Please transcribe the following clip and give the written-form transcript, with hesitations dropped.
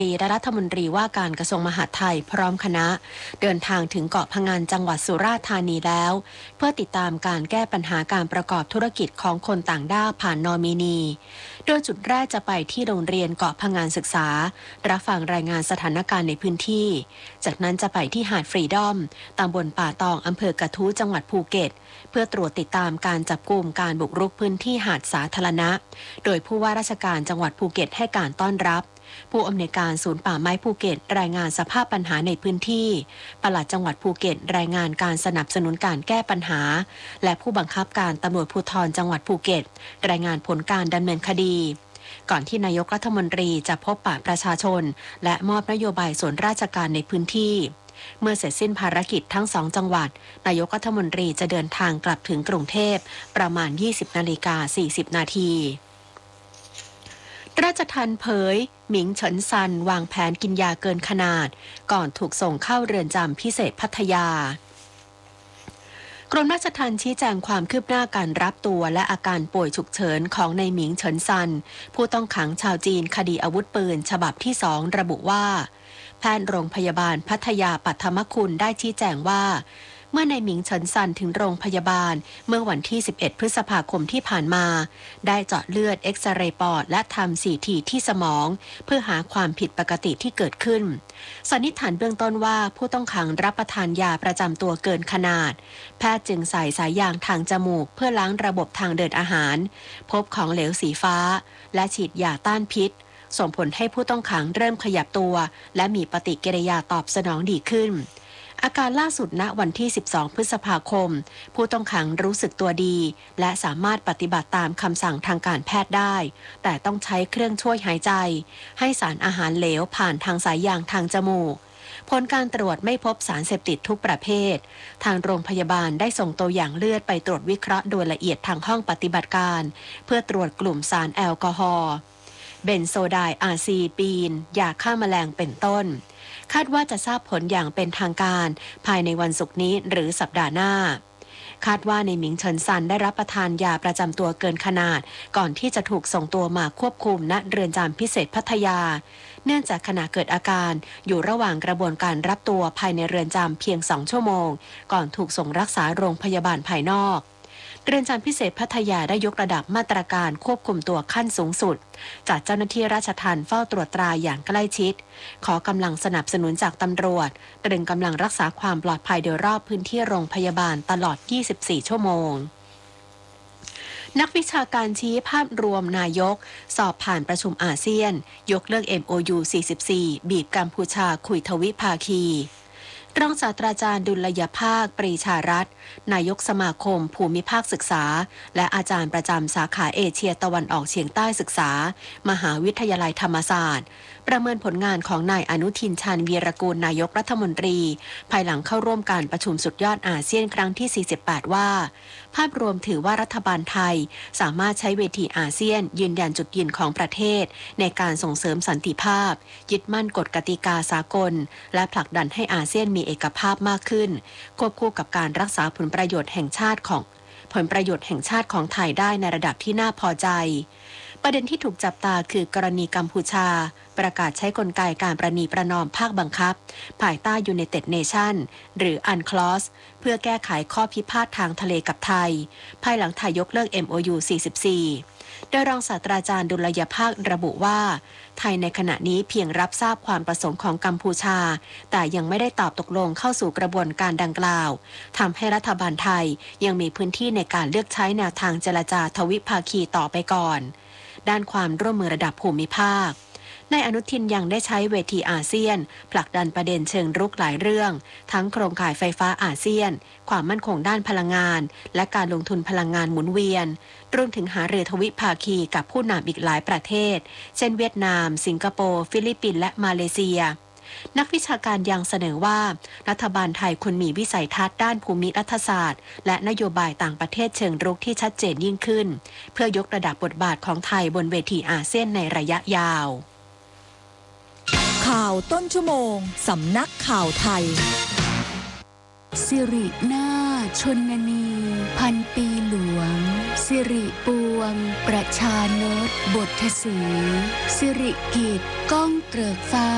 และรัฐมนตรีว่าการกระทรวงมหาดไทยพร้อมคณะเดินทางถึงเกาะพะงันจังหวัดสุราษฎร์ธานีแล้วเพื่อติดตามการแก้ปัญหาการประกอบธุรกิจของคนต่างด้าวผ่านนอมินีโดยจุดแรกจะไปที่โรงเรียนเกาะพะงันศึกษารับฟังรายงานสถานการณ์ในพื้นที่จากนั้นจะไปที่หาดฟรีดอมตำบลป่าตองอำเภอกระทู้จังหวัดภูเก็ตเพื่อตรวจติดตามการจับกุมการบุกรุกพื้นที่หาดสาธารณะโดยผู้ว่าราชการจังหวัดภูเก็ตให้การต้อนรับผู้อำนวยการศูนย์ป่าไม้ภูเก็ตรายงานสภาพปัญหาในพื้นที่ปลัดจังหวัดภูเก็ตรายงานการสนับสนุนการแก้ปัญหาและผู้บังคับการตำรวจภูธรจังหวัดภูเก็ตรายงานผลการดำเนินคดีก่อนที่นายกรัฐมนตรีจะพบปะประชาชนและมอบนโยบายส่วนราชการในพื้นที่เมื่อเสร็จสิ้นภารกิจทั้ง2จังหวัดนายกรัฐมนตรีจะเดินทางกลับถึงกรุงเทพประมาณ 20:40 นาทีราชทัณฑ์เผยหมิงเฉินซันวางแผนกินยาเกินขนาดก่อนถูกส่งเข้าเรือนจำพิเศษพัทยากรมราชทัณฑ์ชี้แจงความคืบหน้าการรับตัวและอาการป่วยฉุกเฉินของนายหมิงเฉินซันผู้ต้องขังชาวจีนคดีอาวุธปืนฉบับที่2ระบุว่าแพทย์โรงพยาบาลพัทยาปัทมคุณได้ชี้แจงว่าเมื่อนายหมิงเฉินซันถึงโรงพยาบาลเมื่อวันที่11พฤษภาคมที่ผ่านมาได้เจาะเลือดเอ็กซเรย์ปอดและทำCTที่สมองเพื่อหาความผิดปกติที่เกิดขึ้นสันนิษฐานเบื้องต้นว่าผู้ต้องขังรับประทานยาประจำตัวเกินขนาดแพทย์จึงใส่สายยางทางจมูกเพื่อล้างระบบทางเดินอาหารพบของเหลวสีฟ้าและฉีดยาต้านพิษส่งผลให้ผู้ต้องขังเริ่มขยับตัวและมีปฏิกิริยาตอบสนองดีขึ้นอาการล่าสุดณวันที่12พฤษภาคมผู้ต้องขังรู้สึกตัวดีและสามารถปฏิบัติตามคำสั่งทางการแพทย์ได้แต่ต้องใช้เครื่องช่วยหายใจให้สารอาหารเหลวผ่านทางสายยางทางจมูกผลการตรวจไม่พบสารเสพติดทุกประเภททางโรงพยาบาลได้ส่งตัวอย่างเลือดไปตรวจวิเคราะห์โดยละเอียดทางห้องปฏิบัติการเพื่อตรวจกลุ่มสารแอลกอฮอล์เบนโซไดอาซีปีนยาฆ่าแมลงเป็นต้นคาดว่าจะทราบผลอย่างเป็นทางการภายในวันศุกร์นี้หรือสัปดาห์หน้าคาดว่าในหมิงเฉินซันได้รับประทานยาประจำตัวเกินขนาดก่อนที่จะถูกส่งตัวมาควบคุมณเรือนจำพิเศษพัทยาเนื่องจากขณะเกิดอาการอยู่ระหว่างกระบวนการรับตัวภายในเรือนจำเพียง2 ชั่วโมงก่อนถูกส่งรักษาโรงพยาบาลภายนอกเรือนจำพิเศษพัทยาได้ยกระดับมาตรการควบคุมตัวขั้นสูงสุดจากเจ้าหน้าที่ราชทัณฑ์เฝ้าตรวจตราอย่างใกล้ชิดขอกำลังสนับสนุนจากตำรวจตรึงกำลังรักษาความปลอดภัยโดยรอบพื้นที่โรงพยาบาลตลอด24 ชั่วโมงนักวิชาการชี้ภาพรวมนายกสอบผ่านประชุมอาเซียนยกเลิก MOU 44บีบกัมพูชาคุยทวิภาคีรองศาสตราจารย์ดุลยภาคปรีชารัตน์นายกสมาคมภูมิภาคศึกษาและอาจารย์ประจำสาขาเอเชียตะวันออกเฉียงใต้ศึกษามหาวิทยาลัยธรรมศาสตร์ประเมินผลงานของนายอนุทินชาญวีรกูลนายกรัฐมนตรีภายหลังเข้าร่วมการประชุมสุดยอดอาเซียนครั้งที่48ว่าภาพรวมถือว่ารัฐบาลไทยสามารถใช้เวทีอาเซียนยืนยันจุดยืนของประเทศในการส่งเสริมสันติภาพยึดมั่นกฎกติกาสากลและผลักดันให้อาเซียนมีเอกภาพมากขึ้นควบคู่กับการรักษาผลประโยชน์แห่งชาติของไทยได้ในระดับที่น่าพอใจประเด็นที่ถูกจับตาคือกรณีกัมพูชาประกาศใช้กลไกการประนีประนอมภาคบังคับภายใต้ United Nation หรือ UNCLOS เพื่อแก้ไขข้อพิพาททางทะเลกับไทยภายหลังไทยยกเลิก MOU 44โดยรองศาสตราจารย์ดุลยภาคระบุว่าไทยในขณะนี้เพียงรับทราบความประสงค์ของกัมพูชาแต่ยังไม่ได้ตอบตกลงเข้าสู่กระบวนการดังกล่าวทำให้รัฐบาลไทยยังมีพื้นที่ในการเลือกใช้แนวทางเจรจาทวิภาคีต่อไปก่อนด้านความร่วมมือระดับภูมิภาคนายอนุทินยังได้ใช้เวทีอาเซียนผลักดันประเด็นเชิงรุกหลายเรื่องทั้งโครงข่ายไฟฟ้าอาเซียนความมั่นคงด้านพลังงานและการลงทุนพลังงานหมุนเวียนรวมถึงหารือทวิภาคีกับผู้นำอีกหลายประเทศเช่นเวียดนามสิงคโปร์ฟิลิปปินส์และมาเลเซียนักวิชาการยังเสนอว่ารัฐบาลไทยควรมีวิสัยทัศน์ด้านภูมิรัฐศาสตร์และนโยบายต่างประเทศเชิงรุกที่ชัดเจนยิ่งขึ้นเพื่อยกระดับบทบาทของไทยบนเวทีอาเซียนในระยะยาวข่าวต้นชั่วโมงสำนักข่าวไทยสิรินาชนนีพันปีหลวงสิริปวงประชานตบทศรีสิริกิจก้องเกริกฟ้า